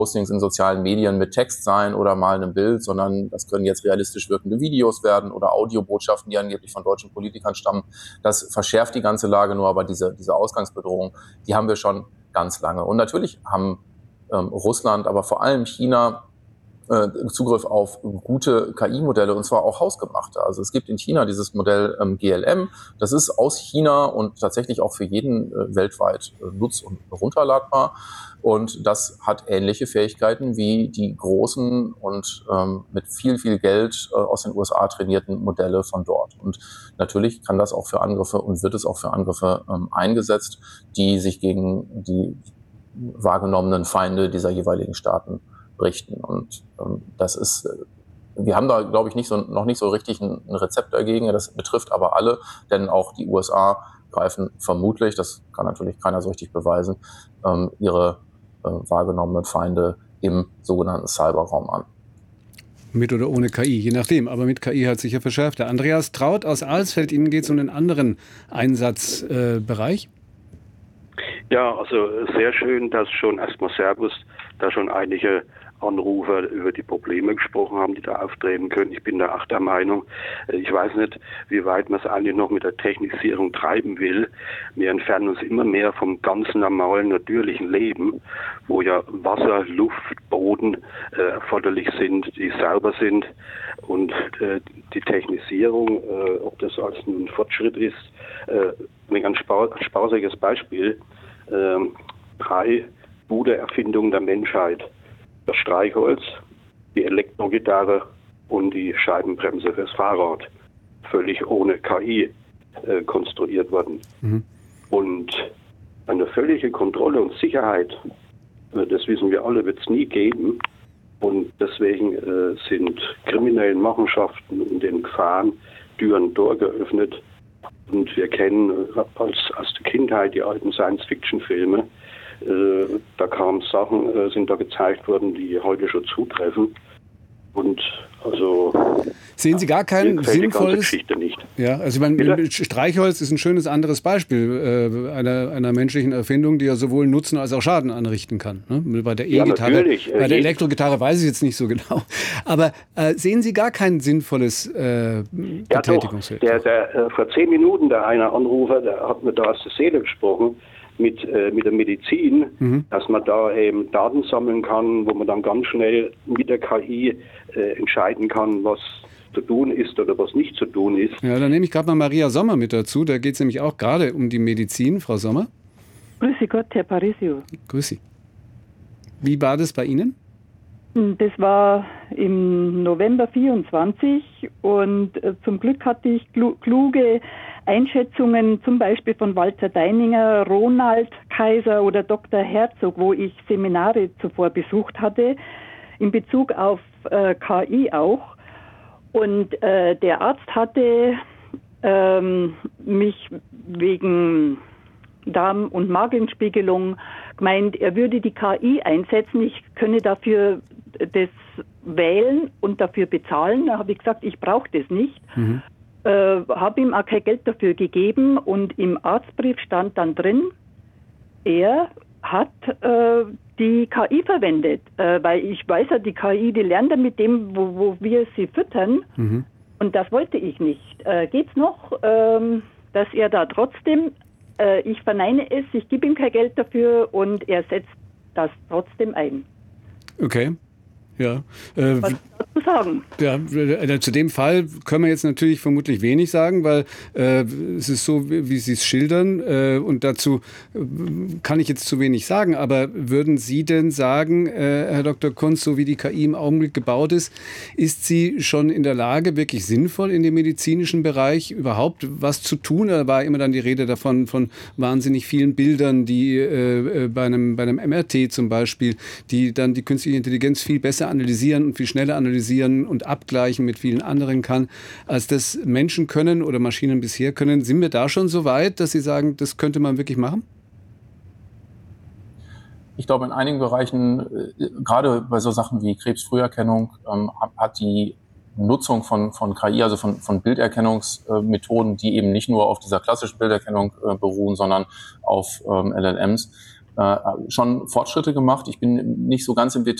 Postings in sozialen Medien mit Text sein oder mal einem Bild, sondern das können jetzt realistisch wirkende Videos werden oder Audiobotschaften, die angeblich von deutschen Politikern stammen. Das verschärft die ganze Lage nur, aber diese Ausgangsbedrohung, die haben wir schon ganz lange. Und natürlich haben Russland, aber vor allem China Zugriff auf gute KI-Modelle, und zwar auch hausgemachte. Also es gibt in China dieses Modell GLM, das ist aus China und tatsächlich auch für jeden weltweit nutz- und runterladbar. Und das hat ähnliche Fähigkeiten wie die großen und mit viel, viel Geld aus den USA trainierten Modelle von dort. Und natürlich kann das auch für Angriffe und wird es auch für Angriffe eingesetzt, die sich gegen die wahrgenommenen Feinde dieser jeweiligen Staaten richten. Und das ist, wir haben da, glaube ich, noch nicht so richtig ein Rezept dagegen. Das betrifft aber alle, denn auch die USA greifen vermutlich, das kann natürlich keiner so richtig beweisen, ihre wahrgenommenen Feinde im sogenannten Cyberraum an. Mit oder ohne KI, je nachdem. Aber mit KI hat sich ja verschärft. Der Andreas Traut aus Alsfeld, Ihnen geht es um einen anderen Einsatzbereich. Ja, also sehr schön, dass schon erstmal Servus, da schon einige Anrufer über die Probleme gesprochen haben, die da auftreten können. Ich bin da auch der Meinung, ich weiß nicht, wie weit man es eigentlich noch mit der Technisierung treiben will. Wir entfernen uns immer mehr vom ganz normalen, natürlichen Leben, wo ja Wasser, Luft, Boden erforderlich sind, die sauber sind. Und die Technisierung, ob das als ein Fortschritt ist, ein ganz spaßiges Beispiel. 3 gute Erfindungen der Menschheit. Das Streichholz, die Elektrogitarre und die Scheibenbremse fürs Fahrrad. Völlig ohne KI konstruiert worden. Mhm. Und eine völlige Kontrolle und Sicherheit, das wissen wir alle, wird es nie geben. Und deswegen sind kriminellen Machenschaften und den Gefahren Türen und Tor geöffnet. Und wir kennen aus der Kindheit die alten Science-Fiction-Filme. Da kamen Sachen, sind da gezeigt worden, die heute schon zutreffen. Und also sehen Sie gar kein sinnvolles? Nicht. Ja, also ich meine, Streichholz ist ein schönes anderes Beispiel einer menschlichen Erfindung, die ja sowohl Nutzen als auch Schaden anrichten kann. Ne? Bei der E-Gitarre, bei der Elektrogitarre weiß ich jetzt nicht so genau. Aber sehen Sie gar kein sinnvolles Betätigungsfeld? Ja, doch. Vor 10 Minuten der eine Anrufer, der hat mir da aus der Seele gesprochen. Mit der Medizin, dass man da eben Daten sammeln kann, wo man dann ganz schnell mit der KI entscheiden kann, was zu tun ist oder was nicht zu tun ist. Ja, dann nehme ich gerade mal Maria Sommer mit dazu. Da geht es nämlich auch gerade um die Medizin. Frau Sommer? Grüße Gott, Herr Parisio. Grüß Sie. Wie war das bei Ihnen? Das war im November 24 und zum Glück hatte ich kluge Einschätzungen, zum Beispiel von Walter Deininger, Ronald Kaiser oder Dr. Herzog, wo ich Seminare zuvor besucht hatte, in Bezug auf KI auch. Und der Arzt hatte mich wegen Darm- und Magenspiegelung gemeint, er würde die KI einsetzen, ich könne dafür das wählen und dafür bezahlen. Da habe ich gesagt, ich brauche das nicht. Habe ihm auch kein Geld dafür gegeben und im Arztbrief stand dann drin, er hat die KI verwendet, weil ich weiß ja, die KI, die lernt dann mit dem, wo wir sie füttern und das wollte ich nicht. Geht's noch, dass er da trotzdem, ich verneine es, ich gebe ihm kein Geld dafür und er setzt das trotzdem ein. Okay. Ja. Was dazu sagen? Ja, zu dem Fall können wir jetzt natürlich vermutlich wenig sagen, weil es ist so, wie Sie es schildern und dazu kann ich jetzt zu wenig sagen. Aber würden Sie denn sagen, Herr Dr. Kunz, so wie die KI im Augenblick gebaut ist sie schon in der Lage, wirklich sinnvoll in dem medizinischen Bereich überhaupt was zu tun? Da war immer dann die Rede davon, von wahnsinnig vielen Bildern, die bei einem MRT zum Beispiel, die dann die künstliche Intelligenz viel besser analysieren und viel schneller analysieren und abgleichen mit vielen anderen kann, als das Menschen können oder Maschinen bisher können. Sind wir da schon so weit, dass Sie sagen, das könnte man wirklich machen? Ich glaube, in einigen Bereichen, gerade bei so Sachen wie Krebsfrüherkennung, hat die Nutzung von KI, also von Bilderkennungsmethoden, die eben nicht nur auf dieser klassischen Bilderkennung beruhen, sondern auf LLMs, schon Fortschritte gemacht. Ich bin nicht so ganz im Detail